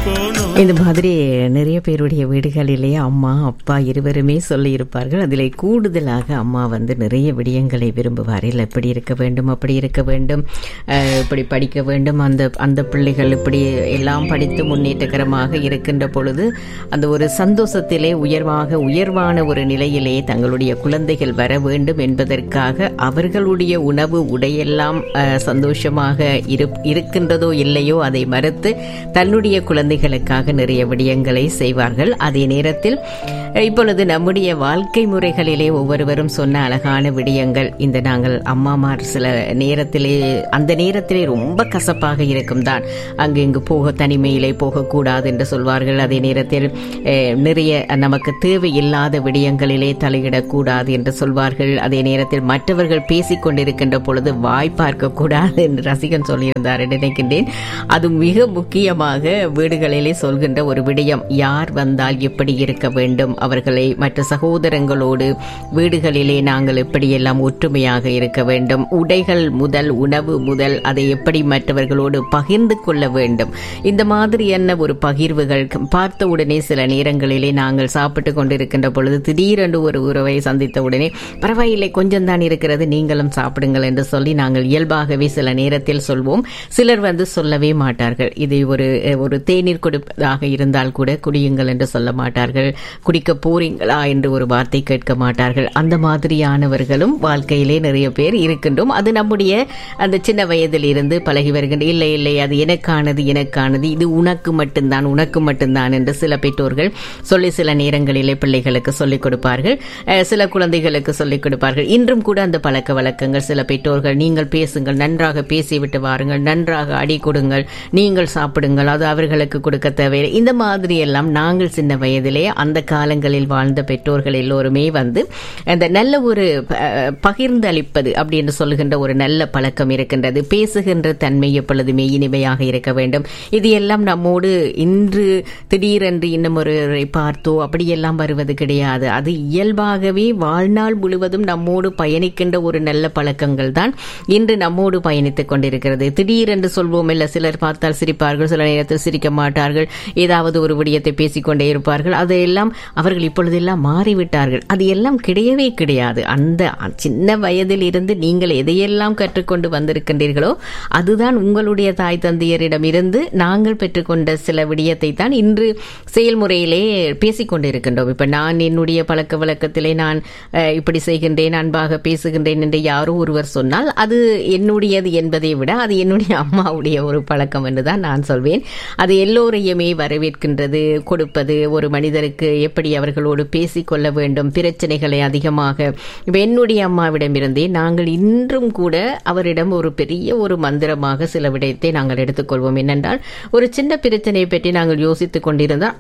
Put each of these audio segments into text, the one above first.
இந்த மாதிரி நிறைய பேருடைய வீடுகளிலேயே அம்மா அப்பா இருவருமே சொல்லி இருப்பார்கள். அதில் கூடுதலாக அம்மா நிறைய விடயங்களை விரும்புவார். இல்லை இப்படி இருக்க வேண்டும், அப்படி இருக்க வேண்டும், இப்படி படிக்க வேண்டும், அந்த பிள்ளைகள் இப்படி எல்லாம் படித்து முன்னேற்றகரமாக இருக்கின்ற பொழுது அந்த ஒரு சந்தோஷத்திலே உயர்வான ஒரு நிலையிலே தங்களுடைய குழந்தைகள் வர வேண்டும் என்பதற்காக அவர்களுடைய உணவு உடையெல்லாம் சந்தோஷமாக இருக்கின்றதோ இல்லையோ அதை மறுத்து தன்னுடைய குழந்தைகளுக்காக நிறைய விடயங்களை செய்வார்கள். அதே நேரத்தில் இப்பொழுது நம்முடைய வாழ்க்கை முறைகளிலே ஒவ்வொருவரும் சொன்ன அழகான விடயங்கள், இந்த நாங்கள் அம்மாமார் சில நேரத்திலே அந்த நேரத்திலே ரொம்ப கசப்பாக இருக்கும் தான். அங்கு இங்கு தனிமையிலே போகக்கூடாது என்று சொல்வார்கள். அதே நேரத்தில் நிறைய நமக்கு தேவையில்லாத விடயங்களிலே தலையிடக்கூடாது என்று சொல்வார்கள். அதே நேரத்தில் மற்றவர்கள் பேசிக் கொண்டிருக்கின்ற பொழுது வாய் பார்க்க கூடாது என்று ரசிகன் சொல்லியிருந்தார் நினைக்கின்றேன். அது மிக முக்கியமாக வீடுகளிலே சொல்கின்ற ஒரு விடயம், யார் வந்தால் எப்படி இருக்க வேண்டும், அவர்களை மற்ற சகோதரங்களோடு வீடுகளிலே நாங்கள் எப்படியெல்லாம் ஒற்றுமையாக இருக்க வேண்டும், உடைகள் முதல் உணவு முதல் அதை எப்படி மற்றவர்களோடு பகிர்ந்து கொள்ள வேண்டும். இந்த மாதிரியான ஒரு பகிர்வுகள் பார்த்த உடனே சில நேரங்களிலே நாங்கள் சாப்பிட்டு கொண்டிருக்கின்ற பொழுது திடீரென்று ஒரு உறவை சந்தித்த உடனே பரவாயில்லை கொஞ்சம் தான் இருக்கிறது நீங்களும் சாப்பிடுங்கள் என்று சொல்லி நாங்கள் இயல்பாகவே சில நேரத்தில் சொல்வோம். சிலர் சொல்லவே மாட்டார்கள். இதை ஒரு தேநீர் கொடுப்பதாக இருந்தால் கூட குடியுங்கள் என்று சொல்ல மாட்டார்கள். குடிக்க போறீங்களா என்று ஒரு வார்த்தை கேட்க மாட்டார்கள். அந்த மாதிரியானவர்களும் வாழ்க்கையிலே நிறைய பேர் இருக்கின்றோம். அது நம்முடைய அந்த சின்ன வயதில் இருந்து பழகி வருகின்ற இல்லை அது எனக்கானது, இது உனக்கு மட்டும்தான் என்று சில பெற்றோர்கள் சொல்லி சில நேரங்களிலே பிள்ளைகளுக்கு சொல்லிக் கொடுப்பார்கள். சில குழந்தைகளுக்கு சொல்லிக் கொடுப்பார்கள். இன்றும் கூட அந்த பழக்க வழக்கங்கள் சில பெற்றோர்கள், நீங்கள் பேசுங்கள், நன்றாக பேசிவிட்டு வாருங்கள், நன்றாக அடி கொடுங்கள், நீங்கள் சாப்பிடுங்கள், அது அவர்களுக்கு கொடுக்க தேவையில்லை. இந்த மாதிரி எல்லாம் நாங்கள் சின்ன வயதிலே அந்த காலங்களில் வாழ்ந்த பெற்றோர்கள் எல்லோருமே அந்த நல்ல ஒரு பகிர்ந்தளிப்பது அப்படி என்று சொல்லுகின்ற ஒரு நல்ல பழக்கம் இருக்கின்றது. பேசுகின்ற தன்மை எப்பொழுதுமே இனிமையாக இருக்க வேண்டும். இது எல்லாம் நம்மோடு இன்று திடீரென்று இன்னும் ஒருவரை பார்த்தோ அப்படியெல்லாம் வருவது கிடையாது. அது இயல்பாகவே வாழ்நாள் முழுவதும் நம்மோடு பயணிக்கின்ற ஒரு நல்ல பழக்கங்கள் தான் இன்று நம்மோடு பயணித்துக் கொண்டிருக்கிறது. திடீரென்று சொல்வோம் இல்ல, சிலர் பார்த்தால் சிரிப்பார்கள், சில நேரத்தில் சிரிக்க மாட்டார்கள், ஏதாவது ஒரு விடயத்தை பேசிக்கொண்டே இருப்பார்கள். அதையெல்லாம் அவர்கள் இப்பொழுதெல்லாம் மாறிவிட்டார்கள். அது எல்லாம் கிடையவே கிடையாது. அந்த சின்ன வயதில் இருந்து நீங்கள் எதையெல்லாம் கற்றுக்கொண்டு வந்திருக்கின்றீர்களோ அதுதான் உங்களுடைய தாய் தந்தையரிடம் இருந்து நாங்கள் பெற்றுக்கொண்ட சில விடயத்தை தான் இன்று செயல்முறையிலே பேசிக்கொண்டிருக்கின்றோம். இப்ப நான் என்னுடைய பழக்க வழக்கத்திலே நான் இப்படி செய்கின்றேன், அன்பாக பேசுகின்றேன் என்று யாரோ ஒருவர் சொன்னால் அது என்னுடையது என்பதை விட அது என்னுடைய அம்மாவுடைய ஒரு பழக்கம் என்றுதான் நான் சொல்வேன். அது எல்லோரையுமே வரவேற்கின்றது, கொடுப்பது, ஒரு மனிதருக்கு எப்படி அவர்களோடு பேசிக்கொள்ள வேண்டும், பிரச்சனைகளை அதிகமாக என்னுடைய அம்மாவிடமிருந்தே நாங்கள் இன்றும் கூட அவரிடம் ஒரு பெரிய ஒரு மந்திரமாக சில விடயத்தை நாங்கள் எடுத்துக்கொள்வோம். என்னென்றால் ஒரு சின்ன பிரச்சனையை பற்றி நாங்கள் யோசித்துக் கொண்டிருந்தால்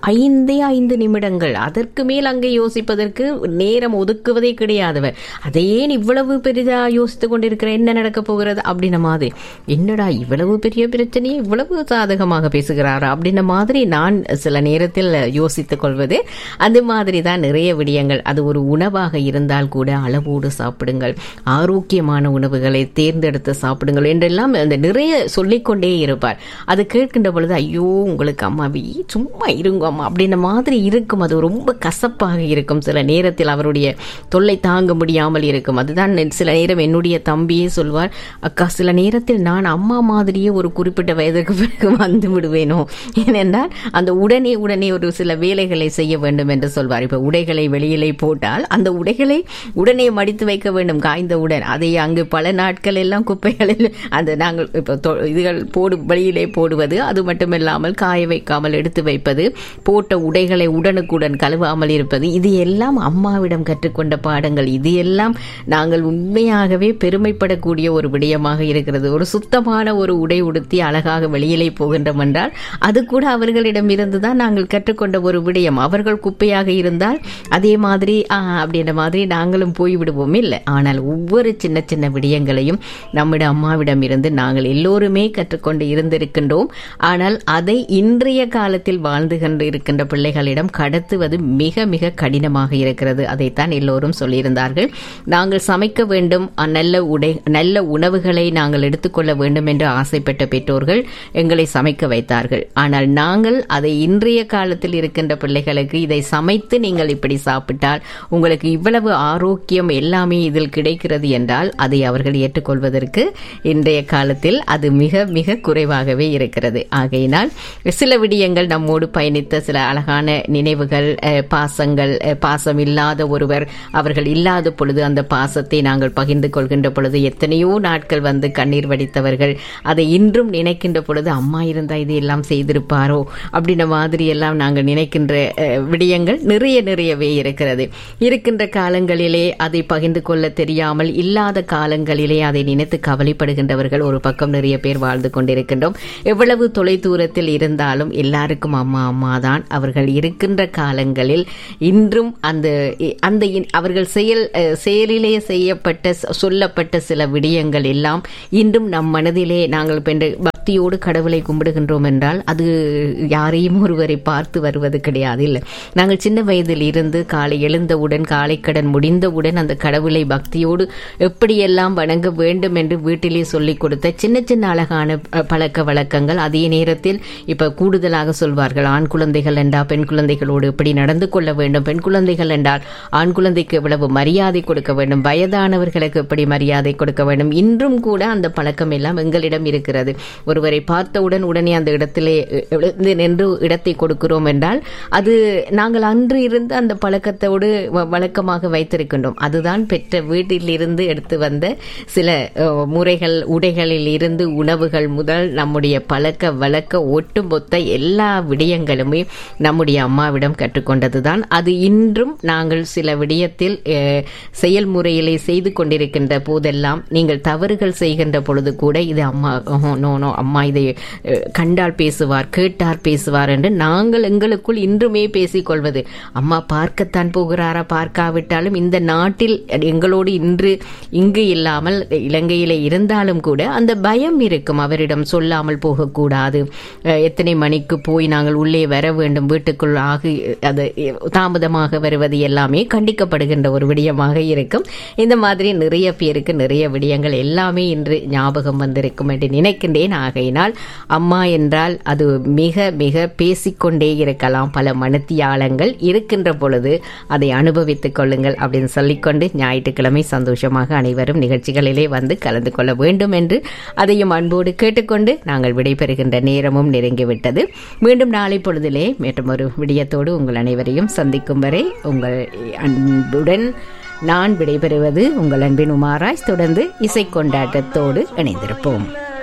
5 நிமிடங்கள் அதற்கு மேல் அங்கே யோசிப்பதற்கு நேரம் ஒதுக்குவதே கிடையாதவர். அதையே இவ்வளவு பெரிதா யோசித்துக் கொண்டிருக்கிற, என்ன நடக்க போகிறது அப்படின்ன மாதிரி, என்னடா இவ்வளவு பெரிய பிரச்சனையை இவ்வளவு சாதகமாக பேசுகிறாரா அப்படின்ன மாதிரி நான் சில நேரத்தில் யோசித்துக் கொள்வது. அந்த மாதிரி தான் நிறைய விடயங்கள். அது ஒரு உணவாக இருந்தால் கூட அளவோடு சாப்பிடுங்கள், ஆரோக்கியமான உணவுகளை தேர்ந்தெடுத்து சாப்பிடுங்கள் என்றெல்லாம் நிறைய சொல்லிக்கொண்டே இருப்பார். அது கேட்கின்ற பொழுது ஐயோ உங்களுக்கு அம்மாவி சும்மா இருங்க அம்மா அப்படின்ன மாதிரி இருக்கும். அது ரொம்ப கசப்பாக இருக்கும். சில நேரத்தில் அவருடைய தொல்லை தாங்க முடியாமல் இருக்கும். அதுதான் சில நேரம் என்னுடைய தம்பியே சொல்வார், அக்கா சில நேரத்தில் நான் அம்மா மாதிரியே ஒரு குறிப்பிட்ட வயதுக்கு பிறகு வந்து விடுவேனோ, ஏனென்றால் அந்த உடனே ஒரு சில வேலைகளை செய்ய வேண்டும் என்று சொல்வார். இப்ப உடைகளை வெளியிலே போட்டால் அந்த உடைகளை உடனே மடித்து வைக்க வேண்டும், காய்ந்தவுடன். அதை அங்கு பல நாட்கள் எல்லாம் குப்பைகளில் அந்த நாங்கள் இப்போ இதுகள் வெளியிலே போடுவது, அது மட்டுமில்லாமல் காய வைக்காமல் எடுத்து வைப்பது, போட்ட உடைகளை உடனுக்குடன் கழுவாமல் இருப்பது, இது எல்லாம் அம்மாவிடம் கற்றுக்கொண்ட பாடங்கள். இது எல்லாம் நாங்கள் உண்மையாகவே பெருமைப்படக்கூடிய ஒரு விடயமாக இருக்கிறது. ஒரு சுத்தமான ஒரு உடை உடுத்தி அழகாக வெளியிலே போகின்றோம் என்றால் அது கூட அவர்களிடம் இருந்துதான் நாங்கள் கற்றுக்கொண்ட ஒரு விடயம். அவர்கள் குப்பையாக இருந்தால் அதே மாதிரி அப்படின்ற மாதிரி நாங்களும் போய்விடுவோம் இல்லை. ஆனால் ஒவ்வொரு சின்ன சின்ன விடயங்களையும் நம்முடைய அம்மாவிடம் இருந்து நாங்கள் எல்லோருமே கற்றுக்கொண்டு இருந்திருக்கின்றோம். ஆனால் அதை இன்றைய காலத்தில் வாழ்ந்து கொண்டு இருக்கின்ற பிள்ளைகளிடம் கடத்துவது மிக மிக கடினமாக இருக்கிறது. அதைத்தான் எல்லோரும் சொல்லியிருந்தார்கள். நாங்கள் சமைக்க வேண்டும், நல்ல உணவுகளை நாங்கள் எடுத்துக்கொள்ள வேண்டும் என்று ஆசைப்பட்ட பெற்றோர்கள் எங்களை சமைக்க வைத்தார்கள். ஆனால் நாங்கள் நாங்கள் அதை இன்றைய காலத்தில் இருக்கின்ற பிள்ளைகளுக்கு இதை சமைத்து நீங்கள் இப்படி சாப்பிட்டால் உங்களுக்கு இவ்வளவு ஆரோக்கியம் எல்லாமே இதில் கிடைக்கிறது என்றால் அதை அவர்கள் ஏற்றுக்கொள்வதற்கு இன்றைய காலத்தில் அது மிக மிக குறைவாகவே இருக்கிறது. ஆகையினால் சில விடயங்கள் நம்மோடு பயணித்த சில அழகான நினைவுகள், பாசங்கள், பாசம் இல்லாத ஒருவர் அவர்கள் இல்லாத பொழுது அந்த பாசத்தை நாங்கள் பகிர்ந்து கொள்கின்ற பொழுது எத்தனையோ நாட்கள் வந்து கண்ணீர் வடித்தவர்கள் அதை இன்றும் நினைக்கின்ற பொழுது அம்மா இருந்தா இது எல்லாம் செய்திருப்பாரோ அப்படின்ற மாதிரி எல்லாம் நாங்கள் நினைக்கின்ற விடயங்கள் நிறையவே இருக்கிறது. இருக்கின்ற காலங்களிலே அதை பகிர்ந்து கொள்ள தெரியாமல் இல்லாத காலங்களிலே அதை நினைத்து கவலைப்படுகின்றவர்கள் ஒரு பக்கம் நிறைய பேர் வாழ்ந்து கொண்டிருக்கின்றோம். எவ்வளவு தொலை தூரத்தில் இருந்தாலும் எல்லாருக்கும் அம்மா அம்மா தான். அவர்கள் இருக்கின்ற காலங்களில் இன்றும் அந்த அவர்கள் செயலிலே செய்யப்பட்ட சொல்லப்பட்ட சில விடயங்கள் எல்லாம் இன்றும் நம் மனதிலே நாங்கள் பக்தியோடு கடவுளை கும்பிடுகின்றோம் என்றால் அது யாரையும் ஒருவரை பார்த்து வருவது கிடையாது. இல்லை, நாங்கள் சின்ன வயதில் இருந்து காலை எழுந்தவுடன் காலைக்கடன் முடிந்தவுடன் அந்த கடவுளை பக்தியோடு எப்படியெல்லாம் வணங்க வேண்டும் என்று வீட்டிலே சொல்லிக் கொடுத்த சின்ன சின்ன அழகான பழக்க வழக்கங்கள். அதே நேரத்தில் இப்ப கூடுதலாக சொல்வார்கள், ஆண் குழந்தைகள் என்றால் பெண் குழந்தைகளோடு எப்படி நடந்து கொள்ள வேண்டும், பெண் குழந்தைகள் என்றால் ஆண் குழந்தைக்கு எவ்வளவு மரியாதை கொடுக்க வேண்டும், வயதானவர்களுக்கு எப்படி மரியாதை கொடுக்க வேண்டும். இன்றும் கூட அந்த பழக்கம் எல்லாம் எங்களிடம் இருக்கிறது. ஒருவரை பார்த்தவுடன் உடனே அந்த இடத்திலே நின்று இடத்தை கொடுக்கிறோம் என்றால் அது நாங்கள் அன்று இருந்து அந்த பழக்கத்தோடு வழக்கமாக வைத்திருக்கின்றோம். அதுதான் பெற்ற வீட்டில் இருந்து எடுத்து வந்த சில முறைகள், உடைகளில் இருந்து உணவுகள் முதல் நம்முடைய பழக்க வழக்க ஒட்டுமொத்த எல்லா விடயங்களுமே நம்முடைய அம்மாவிடம் கற்றுக்கொண்டதுதான். அது இன்றும் நாங்கள் சில விடயத்தில் செயல்முறையிலே செய்து கொண்டிருக்கின்ற போதெல்லாம் நீங்கள் தவறுகள் செய்கின்ற பொழுது கூட இது அம்மா நோ அம்மா இதை கண்டால் பேசுவார், கேட்டார் பேசுவார் என்று நாங்கள் எங்களுக்குள் இன்றுமே பேசிக்கொள்வது. அம்மா பார்க்கத்தான் போகிறாரா, பார்க்காவிட்டாலும் இந்த நாட்டில் எங்களோடு இங்கு இல்லாமல் இலங்கையிலே இருந்தாலும் கூட அந்த பயம் இருக்கும். அவரிடம் சொல்லாமல் போகக்கூடாது, எத்தனை மணிக்கு போய் நாங்கள் உள்ளே வர வேண்டும், வீட்டுக்குள் அது தாமதமாக வருவது எல்லாமே கண்டிக்கப்படுகின்ற ஒரு விடயமாக இருக்கும். இந்த மாதிரி நிறைய பேருக்கு நிறைய விடயங்கள் எல்லாமே இன்று ஞாபகம் வந்திருக்கும் என்று நினைக்கின்றேன். ஆகையினால் அம்மா என்றால் அது மிக மிக பேசிக்கொண்டே இருக்கலாம். பல மணித்தியாலங்கள் இருக்கின்ற பொழுது அதை அனுபவித்துக் கொள்ளுங்கள் அப்படின்னு சொல்லிக்கொண்டு ஞாயிற்றுக்கிழமை சந்தோஷமாக அனைவரும் நிகழ்ச்சிகளிலே வந்து கலந்து கொள்ள வேண்டும் என்று அதையும் அன்போடு கேட்டுக்கொண்டு நாங்கள் விடைபெறுகின்ற நேரமும் நெருங்கிவிட்டது. மீண்டும் நாளை பொழுதிலே மற்றும் ஒரு விடயத்தோடு உங்கள் அனைவரையும் சந்திக்கும் வரை உங்கள் அன்புடன் நான் விடைபெறுவது உங்கள் அன்பின் உமாராஜ். தொடர்ந்து இசை கொண்டாட்டத்தோடு இணைந்திருப்போம்.